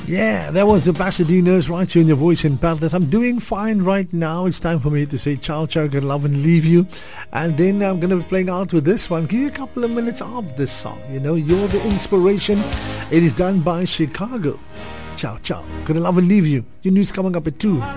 Yeah, that was the Pasadena's right here in your voice in Panthers. I'm doing fine right now. It's time for me to say ciao, ciao, good love and leave you. And then I'm going to be playing out with this one. Give you a couple of minutes of this song. You know, you're the inspiration. It is done by Chicago. Ciao, ciao. Good love and leave you. Your news coming up at 2.